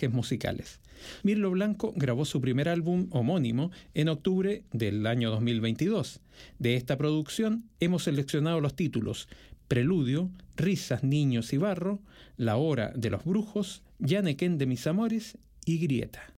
personajes musicales. Mirlo Blanco grabó su primer álbum homónimo en octubre del año 2022. De esta producción hemos seleccionado los títulos Preludio, Risas, Niños y Barro, La Hora de los Brujos, Ya Nequén de mis amores y Grieta.